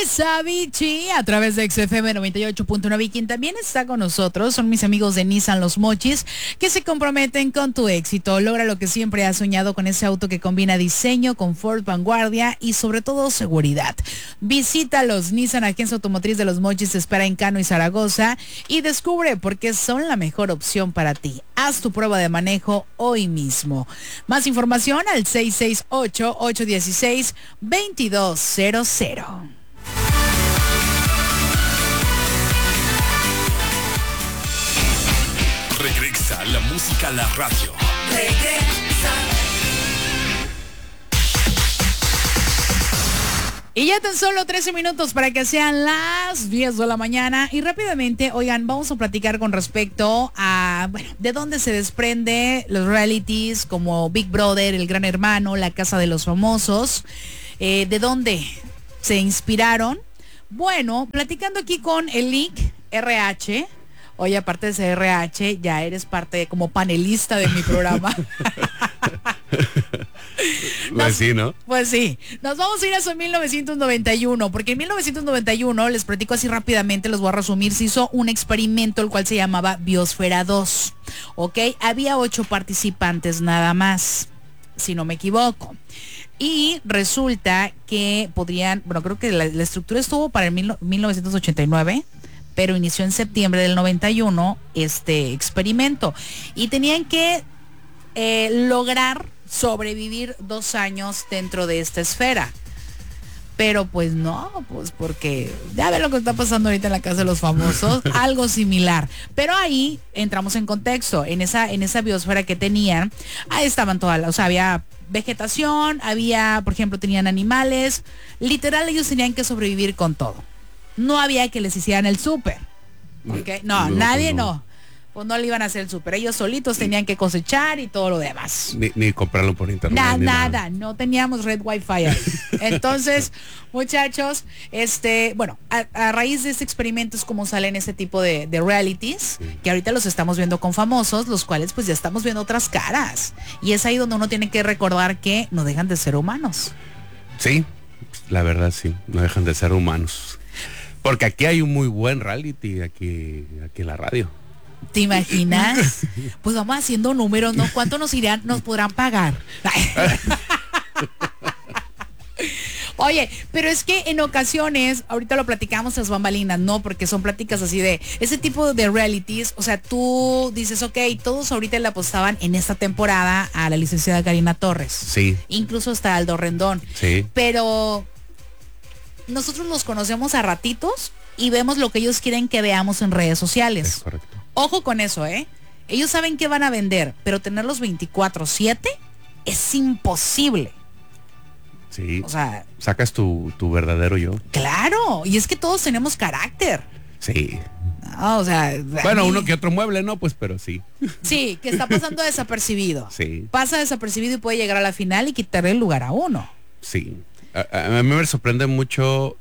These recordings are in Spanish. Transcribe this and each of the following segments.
es Avicii a través de XFM 98.9 y quien también está con nosotros son mis amigos de Nissan Los Mochis que se comprometen con tu éxito. Logra lo que siempre has soñado con ese auto que combina diseño, confort, vanguardia y sobre todo seguridad. Visítalos. Nissan Agencia Automotriz de Los Mochis te espera en Cano y Zaragoza y descubre por qué son la mejor opción para ti. Haz tu prueba de manejo hoy mismo. Más información al 668-816-2200. Regresa la música a la radio. Regresa. Y ya tan solo 13 minutos para que sean las 10 de la mañana. Y rápidamente, oigan, vamos a platicar con respecto a, bueno, de dónde se desprende los realities como Big Brother, El Gran Hermano, La Casa de los Famosos. De dónde se inspiraron. Bueno, platicando aquí con Elic RH. Oye, aparte de ser RH, ya eres parte como panelista de mi programa. Pues sí, ¿no? Pues sí. Nos vamos a ir a 1991, porque en 1991, les platico así rápidamente, los voy a resumir, se hizo un experimento, el cual se llamaba Biosfera 2. ¿Ok? Había 8 participantes nada más, si no me equivoco. Y resulta que podrían, bueno, creo que la estructura estuvo para el 1989, pero inició en septiembre del 91 este experimento. Y tenían que lograr sobrevivir 2 años dentro de esta esfera. Pero pues no, pues porque ya ven lo que está pasando ahorita en la Casa de los Famosos, algo similar. Pero ahí entramos en contexto, en esa biosfera que tenían, ahí estaban todas las, o sea, había vegetación, había, por ejemplo, tenían animales, literal ellos tenían que sobrevivir con todo. No había que les hicieran el súper. ¿Okay? No, nadie no. Pues no le iban a hacer el súper. Ellos solitos tenían que cosechar y todo lo demás. Ni comprarlo por internet. Nada. No teníamos red wifi ahí. Entonces, muchachos, bueno, a raíz de este experimento es como salen este tipo de realities, que ahorita los estamos viendo con famosos, los cuales pues ya estamos viendo otras caras. Y es ahí donde uno tiene que recordar que no dejan de ser humanos. Sí, la verdad sí, no dejan de ser humanos. Porque aquí hay un muy buen reality, aquí en la radio. ¿Te imaginas? Pues vamos haciendo números, ¿no? ¿Cuánto nos podrán pagar? Oye, pero es que en ocasiones, ahorita lo platicamos tras bambalinas, ¿no? Porque son pláticas así de ese tipo de realities. O sea, tú dices, ok, todos ahorita le apostaban en esta temporada a la licenciada Karina Torres. Sí. Incluso hasta Aldo Rendón. Sí. Pero nosotros los conocemos a ratitos y vemos lo que ellos quieren que veamos en redes sociales. Es correcto. Ojo con eso, ¿eh? Ellos saben que van a vender, pero tenerlos 24/7 es imposible. Sí. O sea, sacas tu verdadero yo. Claro, y es que todos tenemos carácter. Sí. No, o sea, bueno, uno que otro mueble, no, pues, pero sí. Sí, que está pasando desapercibido. Sí. Pasa desapercibido y puede llegar a la final y quitarle el lugar a uno. Sí. A mí me sorprende mucho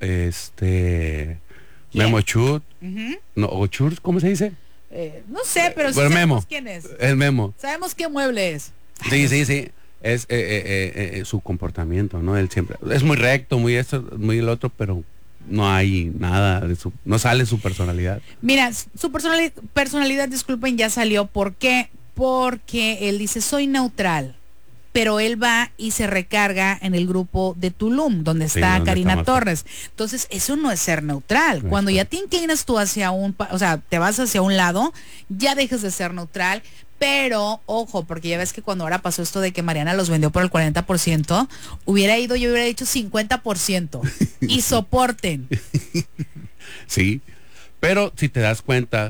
Memo Chut. No, o Chut, ¿cómo se dice? No sé, pero sí bueno, sabemos Memo. quién es. El Memo. Sabemos qué mueble es. Sí. Es su comportamiento, ¿no? Él siempre es muy recto, muy esto, muy el otro, pero no hay nada de no sale su personalidad. Mira, su personalidad, disculpen, ya salió. ¿Por qué? Porque él dice, soy neutral. Pero él va y se recarga en el grupo de Tulum, donde está Karina Torres. Entonces, eso no es ser neutral. No. Cuando ya te inclinas tú hacia o sea, te vas hacia un lado, ya dejas de ser neutral. Pero, ojo, porque ya ves que cuando ahora pasó esto de que Mariana los vendió por el 40%, yo hubiera dicho 50%. Y soporten. Sí. Pero si te das cuenta,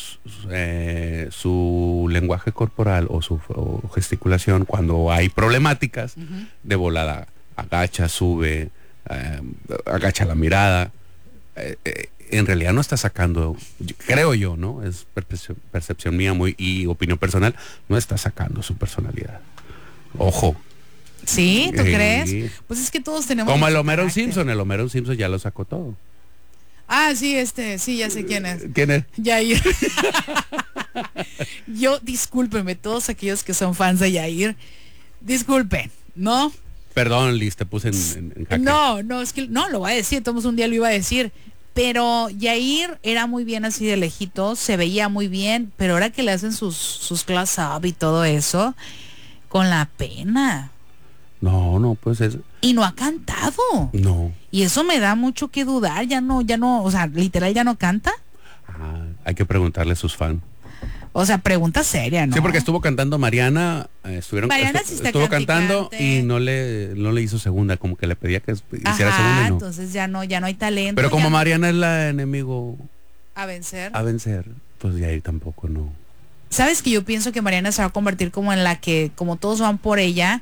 su lenguaje corporal o su gesticulación, cuando hay problemáticas, de volada, agacha, sube, agacha la mirada, en realidad no está sacando, creo yo, ¿no? Es percepción mía y opinión personal, no está sacando su personalidad. Ojo. ¿Sí? ¿Tú crees? Pues es que todos tenemos... Como el Homero Simpson ya lo sacó todo. Ah, sí, sí, ya sé quién es. ¿Quién es? Yair. Discúlpenme, todos aquellos que son fans de Yair, disculpen, ¿no? Perdón, Liz, te puse en jaque. No, es que no, lo voy a decir, todos un día lo iba a decir. Pero Yair era muy bien así de lejitos, se veía muy bien, pero ahora que le hacen sus class up y todo eso, con la pena. No, pues es... Y no ha cantado. No. Y eso me da mucho que dudar, ya no, o sea, literal ya no canta. Hay que preguntarle a sus fans. O sea, pregunta seria, ¿no? Sí, porque estuvo cantando Mariana, Mariana sí está estuvo cantando cante. y no le hizo segunda, como que le pedía que hiciera segunda y no. Entonces ya no hay talento. Pero como ya Mariana es la enemigo a vencer. pues de ahí tampoco no. ¿Sabes que yo pienso que Mariana se va a convertir como en la que, como todos van por ella,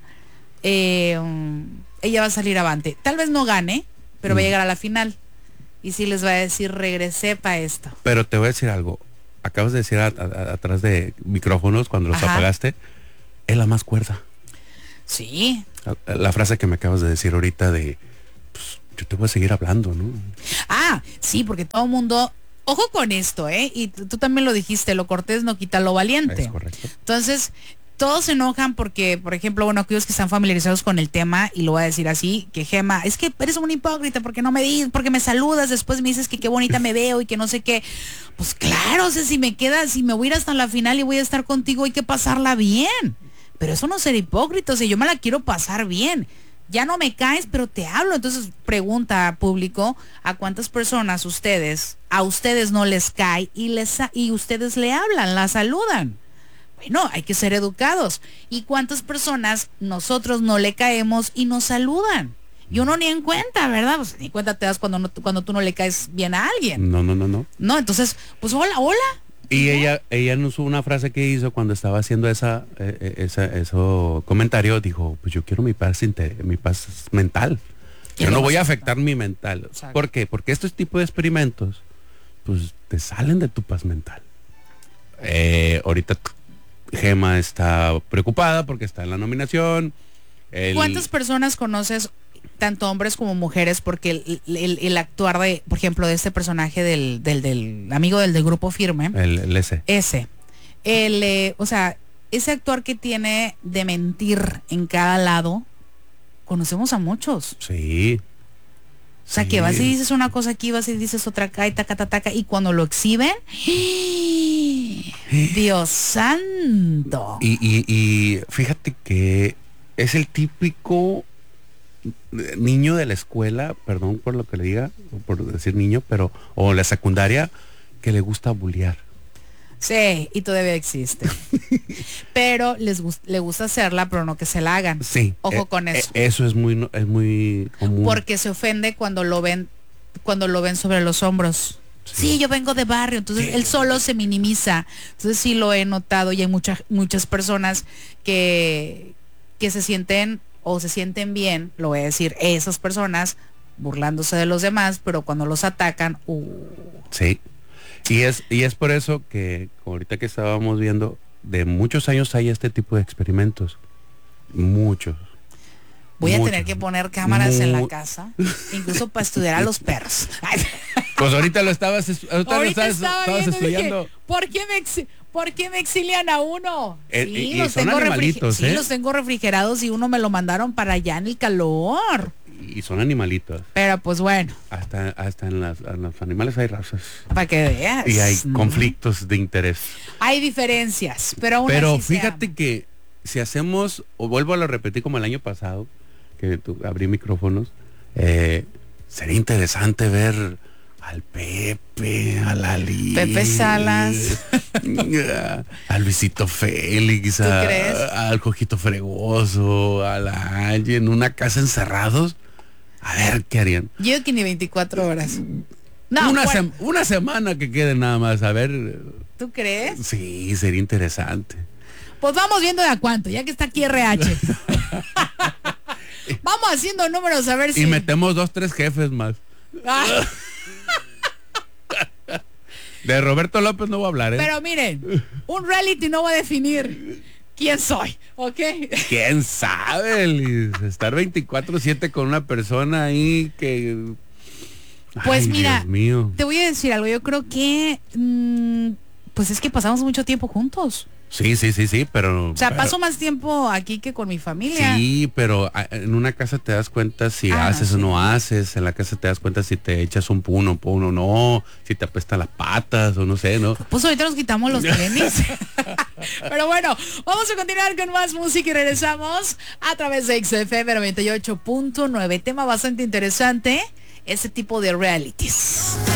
ella va a salir avante? Tal vez no gane, pero va a llegar a la final. Y sí les va a decir, regresé para esto. Pero te voy a decir algo. Acabas de decir atrás de micrófonos cuando los apagaste, es la más cuerda. Sí. La frase que me acabas de decir ahorita de, pues, yo te voy a seguir hablando, ¿no? Sí, porque todo el mundo, ojo con esto, y tú también lo dijiste, lo cortés no quita lo valiente. Es correcto. Entonces, todos se enojan porque, por ejemplo, bueno, aquellos que están familiarizados con el tema, y lo voy a decir así, que Gema, es que eres un hipócrita porque no me dices, porque me saludas, después me dices que qué bonita me veo y que no sé qué. Pues claro, o sea, si me voy a ir hasta la final y voy a estar contigo, hay que pasarla bien. Pero eso no es ser hipócrita, o sea, yo me la quiero pasar bien. Ya no me caes, pero te hablo. Entonces, pregunta público, ¿a cuántas personas a ustedes no les cae y ustedes le hablan, la saludan? Bueno, hay que ser educados. ¿Y cuántas personas nosotros no le caemos y nos saludan? Y uno ni en cuenta, ¿verdad? Pues ni cuenta te das cuando tú no le caes bien a alguien. No. No, entonces, pues hola. Y ella nos una frase que hizo cuando estaba haciendo eso comentario, dijo, pues yo quiero mi paz mental. Yo no voy a afectar mi mental. Exacto. ¿Por qué? Porque estos tipos de experimentos, pues te salen de tu paz mental. Ahorita Gema está preocupada porque está en la nominación. ¿Cuántas personas conoces, tanto hombres como mujeres, porque el actuar de, por ejemplo, de este personaje del amigo del grupo Firme, o sea, ese actuar que tiene de mentir en cada lado, conocemos a muchos. Sí. O sea, que vas y dices una cosa aquí, vas y dices otra acá y taca, y cuando lo exhiben, Dios santo. Y fíjate que es el típico niño de la escuela, perdón por lo que le diga, por decir niño, o la secundaria, que le gusta bullear. Sí, y todavía existe. Pero le gusta hacerla, pero no que se la hagan. Sí. Ojo con eso. Eso es muy común. Porque se ofende cuando lo ven sobre los hombros. Sí, yo vengo de barrio, entonces él solo se minimiza. Entonces sí lo he notado y hay muchas personas que se sienten bien, lo voy a decir, esas personas burlándose de los demás, pero cuando los atacan, Sí. Y es por eso que ahorita que estábamos viendo, de muchos años hay este tipo de experimentos. Muchos. Voy a tener que poner cámaras en la casa, incluso para estudiar a los perros. Pues ahorita lo estabas estaba viendo, estudiando. Dije, ¿por qué me exilian a uno? Y son animalitos, sí, los tengo refrigerados y uno me lo mandaron para allá en el calor. Y son animalitos. Pero pues bueno. Hasta en los animales hay razas. Para que veas. Y hay conflictos de interés. Hay diferencias, pero aún Pero así fíjate que si hacemos, o vuelvo a lo repetir como el año pasado, que abrí micrófonos, sería interesante ver al Pepe, a Lali, Pepe Salas, a Luisito Félix, al Cojito Fregoso, a la Angie en una casa encerrados. A ver qué harían. Yo que ni 24 horas. No, una semana que quede nada más, a ver. ¿Tú crees? Sí, sería interesante. Pues vamos viendo de a cuánto, ya que está aquí RH. Vamos haciendo números a ver si. Y metemos 2-3 jefes más. De Roberto López no voy a hablar, Pero miren, un reality no va a definir quién soy, ¿ok? ¿Quién sabe, Liz? Estar 24/7 con una persona ahí que... Pues Ay, mira, Dios mío. te voy a decir algo. Yo creo que, pues es que pasamos mucho tiempo juntos. Sí, pero... O sea, paso más tiempo aquí que con mi familia. Sí, pero en una casa te das cuenta si haces o no haces. En la casa te das cuenta si te echas un puno no, si te apestan las patas o no sé, ¿no? Pues ahorita nos quitamos los tenis. Pero bueno, vamos a continuar con más música y regresamos a través de XFM 98.9. Tema bastante interesante, ese tipo de realities.